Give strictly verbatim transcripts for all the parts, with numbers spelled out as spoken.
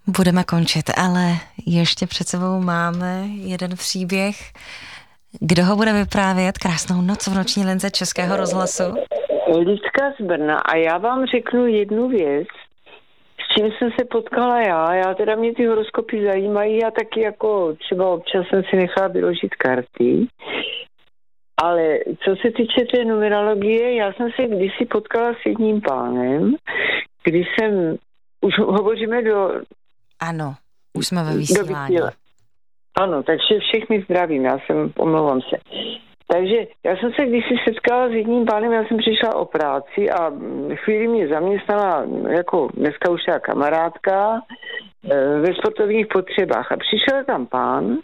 Budeme končit, ale ještě před sebou máme jeden příběh. Kdo ho bude vyprávět? Krásnou noc v noční lince Českého rozhlasu. Lidka z Brna a já vám řeknu jednu věc, s čím jsem se potkala já. Já teda mě ty horoskopy zajímají a taky jako třeba občas jsem si nechala vyložit karty. Ale co se týče té numerologie, já jsem se kdysi potkala s jedním pánem, když jsem, už hovoříme do... Ano, už jsme ve vysílání. Ano, takže všechny zdravím, já jsem, omlouvám se. Takže já jsem se kdysi setkala s jedním pánem, já jsem přišla o práci a chvíli mě zaměstnala jako dneska už já kamarádka ve sportovních potřebách. A přišel tam pán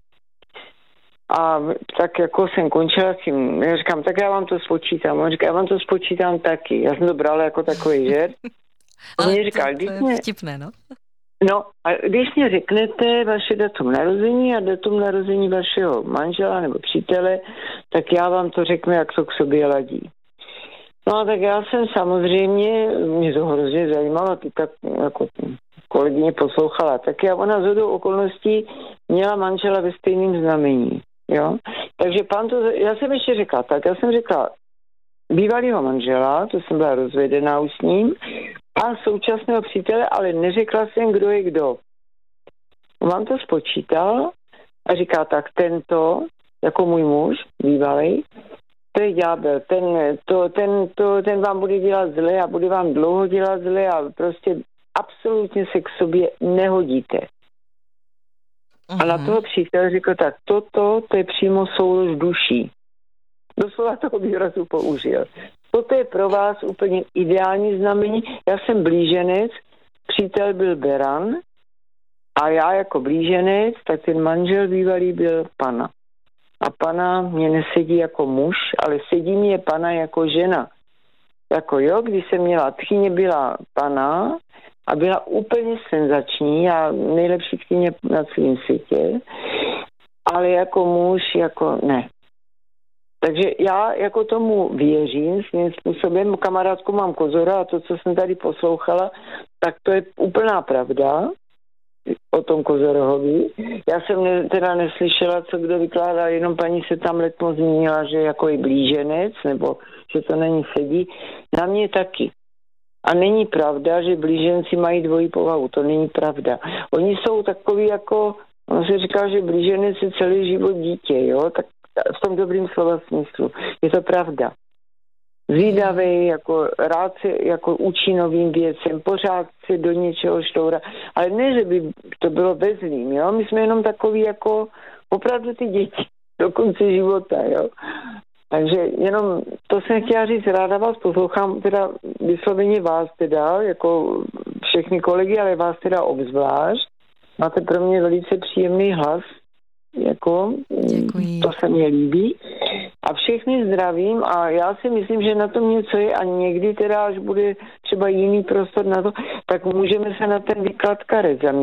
a tak jako jsem končila s tím, já říkám, tak já vám to spočítám. On říká, já vám to spočítám taky. Já jsem to brala jako takový žert. Ale mě říkal, to, to je mě... vtipné, no? No a když mě řeknete vaše datum narození a datum narození vašeho manžela nebo přítele, tak já vám to řeknu, jak to k sobě ladí. No a tak já jsem samozřejmě, mě to hrozně zajímalo, ty tak jako kolegyně poslouchala, tak já ona z okolností měla manžela ve stejném znamení, jo. Takže pán to, já jsem ještě řekla tak, já jsem řekla bývalýho manžela, to jsem byla rozvedená už s ním, a současného přítele, ale neřekla jsem, kdo je kdo. Mám to spočítal a říká, tak tento, jako můj muž, bývalý, to je ďábel, ten, to, ten, to, ten vám bude dělat zle a bude vám dlouho dělat zle a prostě absolutně se k sobě nehodíte. Uh-huh. A na toho přítele řekl, tak toto, to je přímo soulož duší. Doslova toho výrazu použil. Toto je pro vás úplně ideální znamení. Já jsem blíženec, přítel byl beran a já jako blíženec, tak ten manžel bývalý byl pana. A pana mě nesedí jako muž, ale sedí mě pana jako žena. Jako jo, když jsem měla tchyně, byla pana a byla úplně senzační a nejlepší tchyně na celém světě, ale jako muž, jako ne. Takže já jako tomu věřím svým způsobem. Kamarádku mám Kozora a to, co jsem tady poslouchala, tak to je úplná pravda o tom Kozorohovi. Já jsem ne, teda neslyšela, co kdo vykládal, jenom paní se tam letmo zmínila, že jako je blíženec, nebo že to není sedí. Na mě taky. A není pravda, že blíženci mají dvojí povahu. To není pravda. Oni jsou takový jako, on se říká, že blíženec je celý život dítě, jo, tak v tom dobrým slova smyslu. Je to pravda. Zvídavý, jako rád se jako učí novým věcem, pořád se do něčeho štoura. Ale ne, že by to bylo ve zlým, jo. My jsme jenom takový jako opravdu ty děti do konce života, jo. Takže jenom to jsem chtěla říct, ráda vás poslouchám, teda vysloveně vás teda, jako všechny kolegy, ale vás teda obzvlášť. Máte pro mě velice příjemný hlas. Jako, děkuji. To se mě líbí. A všechny zdravím a já si myslím, že na tom něco je a někdy teda, až bude třeba jiný prostor na to, tak můžeme se na ten výklad karet zaměřit.